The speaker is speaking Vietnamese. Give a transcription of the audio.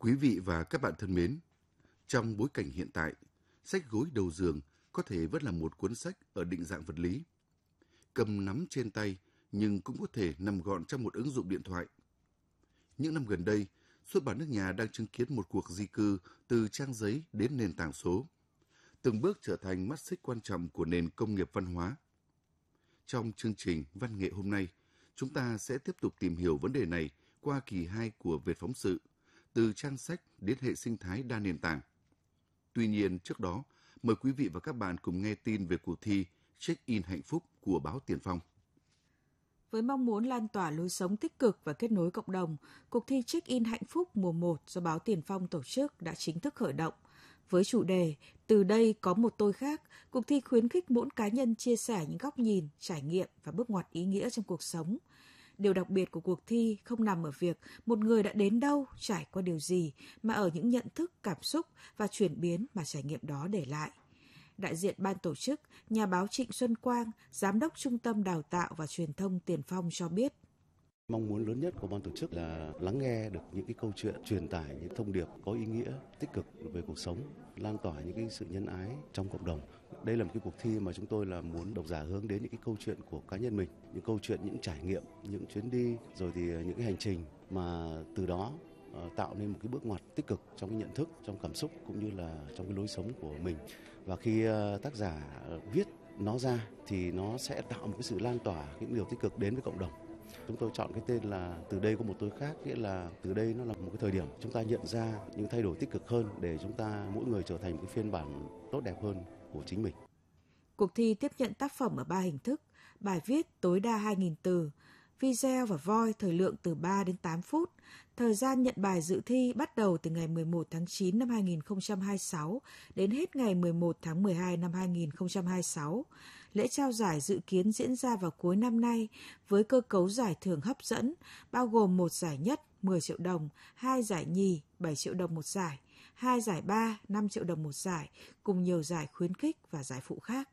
Quý vị và các bạn thân mến, trong bối cảnh hiện tại, sách gối đầu giường có thể vẫn là một cuốn sách ở định dạng vật lý. Cầm nắm trên tay nhưng cũng có thể nằm gọn trong một ứng dụng điện thoại. Những năm gần đây, xuất bản nước nhà đang chứng kiến một cuộc di cư từ trang giấy đến nền tảng số, từng bước trở thành mắt xích quan trọng của nền công nghiệp văn hóa. Trong chương trình Văn nghệ hôm nay, chúng ta sẽ tiếp tục tìm hiểu vấn đề này qua kỳ 2 của Việt Phóng sự, từ trang sách đến hệ sinh thái đa nền tảng. Tuy nhiên, trước đó, mời quý vị và các bạn cùng nghe tin về cuộc thi Check-in hạnh phúc của báo Tiền Phong. Với mong muốn lan tỏa lối sống tích cực và kết nối cộng đồng, cuộc thi Check-in hạnh phúc mùa 1 do báo Tiền Phong tổ chức đã chính thức khởi động. Với chủ đề Từ đây có một tôi khác, cuộc thi khuyến khích mỗi cá nhân chia sẻ những góc nhìn, trải nghiệm và bước ngoặt ý nghĩa trong cuộc sống. Điều đặc biệt của cuộc thi không nằm ở việc một người đã đến đâu, trải qua điều gì, mà ở những nhận thức, cảm xúc và chuyển biến mà trải nghiệm đó để lại. Đại diện ban tổ chức, nhà báo Trịnh Xuân Quang, Giám đốc Trung tâm Đào tạo và Truyền thông Tiền Phong cho biết. Mong muốn lớn nhất của ban tổ chức là lắng nghe được những cái câu chuyện, truyền tải những thông điệp có ý nghĩa, tích cực về cuộc sống, lan tỏa những cái sự nhân ái trong cộng đồng. Đây là một cái cuộc thi mà chúng tôi là muốn độc giả hướng đến những cái câu chuyện của cá nhân mình, những câu chuyện, những trải nghiệm, những chuyến đi, rồi thì những cái hành trình mà từ đó tạo nên một cái bước ngoặt tích cực trong cái nhận thức, trong cảm xúc cũng như là trong cái lối sống của mình. Và khi tác giả viết nó ra thì nó sẽ tạo một cái sự lan tỏa những điều tích cực đến với cộng đồng. Chúng tôi chọn cái tên là Từ đây có một tôi khác, nghĩa là từ đây nó là một cái thời điểm chúng ta nhận ra những thay đổi tích cực hơn để chúng ta mỗi người trở thành một cái phiên bản tốt đẹp hơn của chính mình. Cuộc thi tiếp nhận tác phẩm ở 3 hình thức: bài viết tối đa 2.000 từ, video và voice thời lượng từ 3 đến 8 phút. Thời gian nhận bài dự thi bắt đầu từ ngày 11 tháng 9 năm 2026 đến hết ngày 11 tháng 12 năm 2026. Lễ trao giải dự kiến diễn ra vào cuối năm nay với cơ cấu giải thưởng hấp dẫn, bao gồm 1 giải nhất 10 triệu đồng, 2 giải nhì 7 triệu đồng một giải, 2 giải ba 5 triệu đồng một giải, cùng nhiều giải khuyến khích và giải phụ khác.